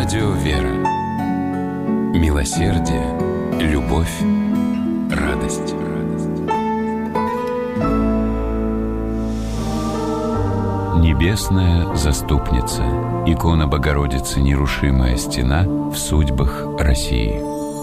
Радио «Вера». Милосердие, любовь, радость. Небесная заступница. Икона Богородицы «Нерушимая стена» в судьбах России.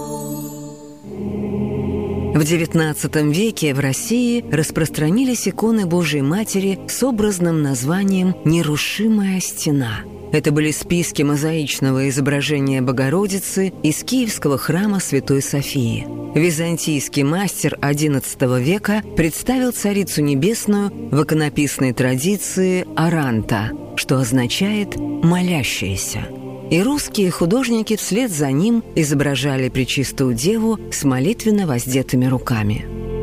В XIX веке в России распространились иконы Божией Матери с образным названием «Нерушимая стена». Это были списки мозаичного изображения Богородицы из Киевского храма Святой Софии. Византийский мастер XI века представил Царицу Небесную в иконописной традиции «Аранта», что означает «молящаяся». И русские художники вслед за ним изображали Пречистую Деву с молитвенно воздетыми руками.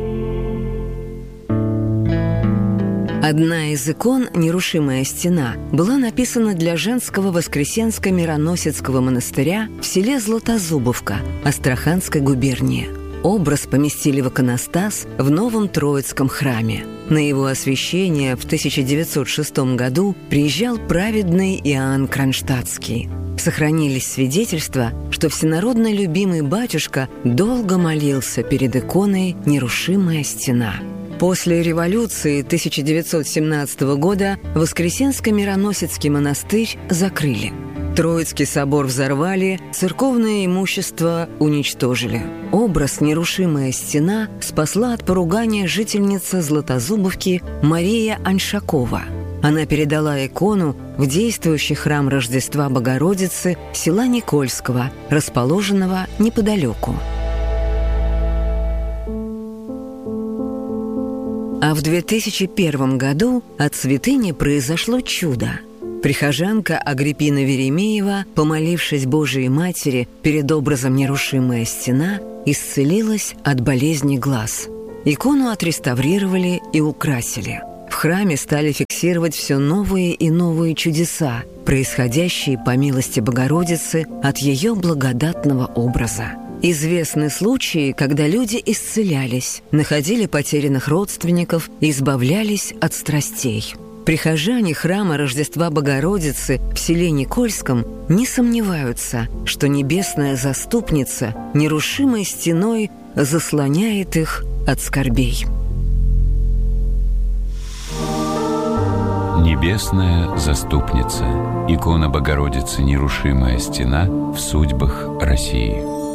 Одна из икон «Нерушимая стена» была написана для женского Воскресенско-Мироносецкого монастыря в селе Златозубовка Астраханской губернии. Образ поместили в иконостас в Новом Троицком храме. На его освящение в 1906 году приезжал праведный Иоанн Кронштадтский. Сохранились свидетельства, что всенародно любимый батюшка долго молился перед иконой «Нерушимая стена». После революции 1917 года Воскресенско-Мироносецкий монастырь закрыли. Троицкий собор взорвали, церковное имущество уничтожили. Образ «Нерушимая стена» спасла от поругания жительница Златозубовки Мария Аньшакова. Она передала икону в действующий храм Рождества Богородицы села Никольского, расположенного неподалеку. А в 2001 году от святыни произошло чудо. Прихожанка Агриппина Веремеева, помолившись Божией Матери перед образом «Нерушимая стена», исцелилась от болезни глаз. Икону отреставрировали и украсили. В храме стали фиксировать все новые и новые чудеса, происходящие по милости Богородицы от ее благодатного образа. Известны случаи, когда люди исцелялись, находили потерянных родственников и избавлялись от страстей. Прихожане храма Рождества Богородицы в селе Никольском не сомневаются, что небесная заступница нерушимой стеной заслоняет их от скорбей. Небесная заступница. Икона Богородицы «Нерушимая стена» в судьбах России.